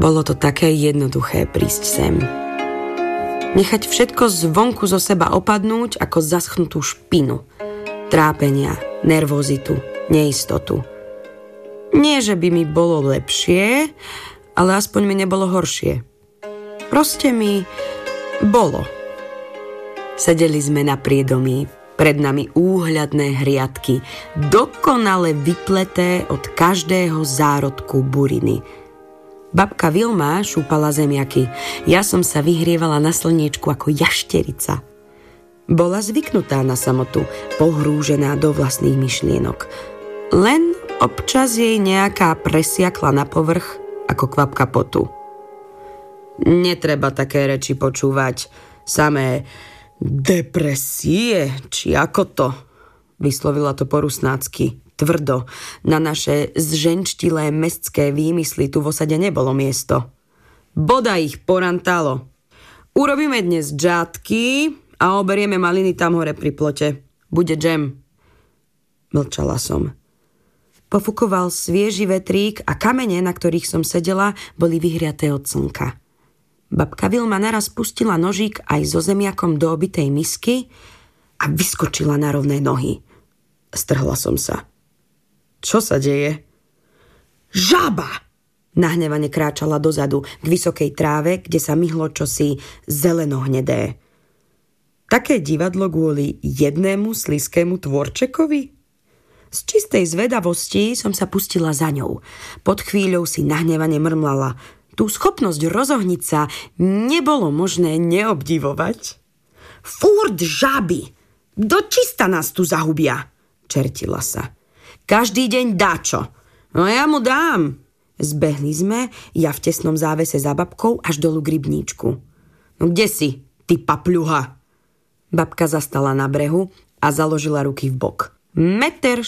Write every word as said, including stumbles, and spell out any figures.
Bolo to také jednoduché prísť sem. Nechať všetko zvonku zo seba opadnúť ako zaschnutú špinu. Trápenia, nervozitu, neistotu. Nie, že by mi bolo lepšie, ale aspoň mi nebolo horšie. Proste mi bolo. Sedeli sme na priedomí, pred nami úhľadné hriadky, dokonale vypleté od každého zárodku buriny. Babka Vilma šúpala zemiaky. Ja som sa vyhrievala na slniečku ako jašterica. Bola zvyknutá na samotu, pohrúžená do vlastných myšlienok. Len občas jej nejaká presiakla na povrch ako kvapka potu. Netreba také reči počúvať. Samé depresie, či ako to? Vyslovila to po rusnácky. Tvrdo. Na naše zženčtilé mestské výmysly tu v osade nebolo miesto. Boda ich porantalo. Urobíme dnes džátky a oberieme maliny tam hore pri plote. Bude džem. Mlčala som. Pofukoval svieži vetrík a kamene, na ktorých som sedela, boli vyhriaté od slnka. Babka Vilma naraz pustila nožík aj so zemiakom do obitej misky a vyskočila na rovné nohy. Strhla som sa. Čo sa deje? Žaba! Nahnevane kráčala dozadu k vysokej tráve, kde sa myhlo čosi zelenohnedé. Také divadlo kvôli jednému slizkému tvorčekovi? Z čistej zvedavosti som sa pustila za ňou. Pod chvíľou si nahnevane mrmlala. Tú schopnosť rozohniť sa nebolo možné neobdivovať. Furt žaby! Dočista nás tu zahubia! Čertila sa. Každý deň dáčo. No ja mu dám. Zbehli sme, ja v tesnom závese za babkou až dolu k rybníčku. No kde si, ty papľuha? Babka zastala na brehu a založila ruky v bok. Meter